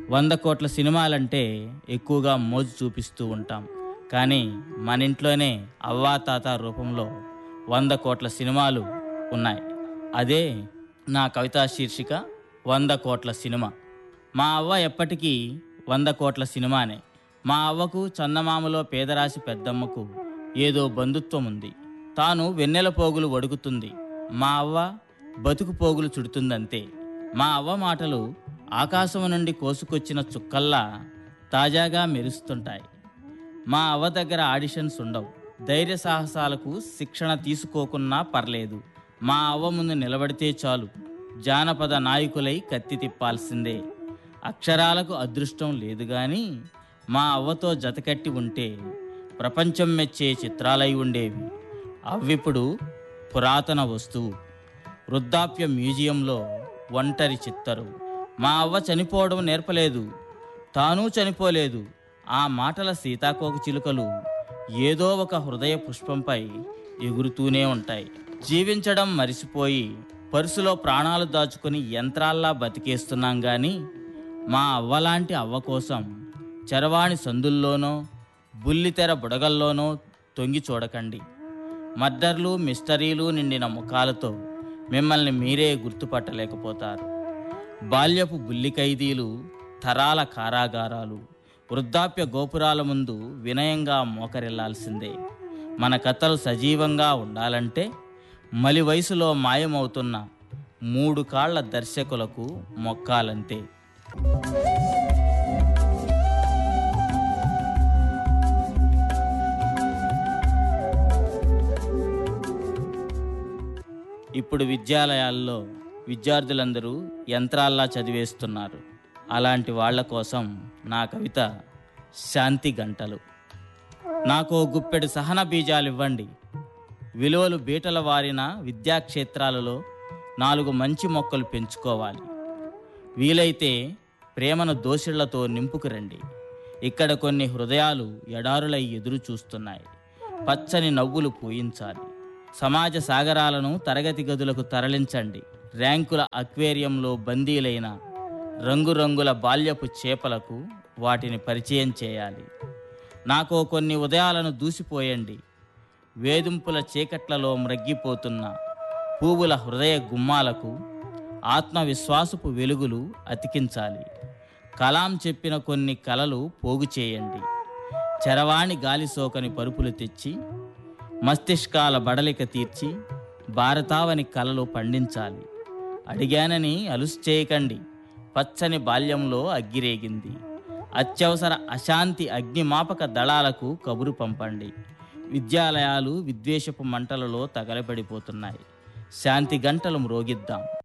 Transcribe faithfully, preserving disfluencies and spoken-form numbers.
వంద కోట్ల సినిమాలంటే ఎక్కువగా మోజు చూపిస్తూ ఉంటాం. కానీ మన ఇంట్లోనే అవ్వా తాత రూపంలో వంద కోట్ల సినిమాలు ఉన్నాయి. అదే నా కవితా శీర్షిక వంద కోట్ల సినిమా. మా అవ్వ ఎప్పటికీ వంద కోట్ల సినిమానే. మా అవ్వకు చందమామలో పేదరాశి పెద్దమ్మకు ఏదో బంధుత్వం ఉంది. తాను వెన్నెల పోగులు వడుకుతుంది, మా అవ్వ బతుకు పోగులు చుడుతుందంతే. మా అవ్వ మాటలు ఆకాశం నుండి కోసుకొచ్చిన చుక్కల్లా తాజాగా మెరుస్తుంటాయి. మా అవ్వ దగ్గర ఆడిషన్స్ ఉండవు. ధైర్య సాహసాలకు శిక్షణ తీసుకోకున్నా పర్లేదు. మా అవ్వ ముందు నిలబడితే చాలు, జానపద నాయకులై కత్తి తిప్పాల్సిందే. అక్షరాలకు అదృష్టం లేదు కానీ మా అవ్వతో జతకట్టి ఉంటే ప్రపంచం మెచ్చే చిత్రాలై ఉండేవి. అవ్విప్పుడు పురాతన వస్తువు, వృద్ధాప్య మ్యూజియంలో ఒంటరి చిత్తరు. మా అవ్వ చనిపోవడం నేర్పలేదు, తాను చనిపోలేదు. ఆ మాటల సీతాకోక చిలుకలు ఏదో ఒక హృదయ పుష్పంపై ఎగురుతూనే ఉంటాయి. జీవించడం మరిసిపోయి పరుసులో ప్రాణాలు దాచుకొని యంత్రాల్లా బతికేస్తున్నాం కానీ మా అవ్వలాంటి అవ్వ కోసం చరవాణి సందుల్లోనో బుల్లితెర బుడగల్లోనో తొంగి చూడకండి. మర్డర్లు మిస్టరీలు నిండిన ముఖాలతో మిమ్మల్ని మీరే గుర్తుపట్టలేకపోతారు. బాల్యపు బుల్లి ఖైదీలు, తరాల కారాగారాలు, వృద్ధాప్య గోపురాల ముందు వినయంగా మోకరిల్లాల్సిందే. మన కథలు సజీవంగా ఉండాలంటే మలి వయసులో మాయమవుతున్న మూడు కాళ్ల దర్శకులకు మొక్కాలంతే. ఇప్పుడు విద్యాలయాల్లో విద్యార్థులందరూ యంత్రాల్లా చదివేస్తున్నారు. అలాంటి వాళ్ల కోసం నా కవిత శాంతి గంటలు. నాకో గుప్పెడు సహన బీజాలు ఇవ్వండి. విలువలు బీటల వారిన విద్యాక్షేత్రాలలో నాలుగు మంచి మొక్కలు పెంచుకోవాలి. వీలైతే ప్రేమను దోసిళ్లతో నింపుకురండి. ఇక్కడ కొన్ని హృదయాలు ఎడారులై ఎదురు చూస్తున్నాయి. పచ్చని నవ్వులు పూయించాలి. సమాజ సాగరాలను తరగతి గదులకు తరలించండి. ర్యాంకుల అక్వేరియంలో బందీలైన రంగురంగుల బాల్యపు చేపలకు వాటిని పరిచయం చేయాలి. నాకో కొన్ని ఉదయాలను దూసిపోయండి. వేధింపుల చీకట్లలో మ్రగ్గిపోతున్న పువ్వుల హృదయ గుమ్మాలకు ఆత్మవిశ్వాసపు వెలుగులు అతికించాలి. కలాం చెప్పిన కొన్ని కలలు పోగు చేయండి. చరవాణి గాలి సోకని పరుపులు తెచ్చి మస్తిష్కాల బడలిక తీర్చి భారతావని కలలు పండించాలి. అడిగానని అలుసు చేయకండి. పచ్చని బాల్యంలో అగ్గిరేగింది. అత్యవసర అశాంతి అగ్నిమాపక దళాలకు కబురు పంపండి. విద్యాలయాలు విద్వేషపు మంటలలో తగలబడిపోతున్నాయి. శాంతి గంటలు మ్రోగిద్దాం.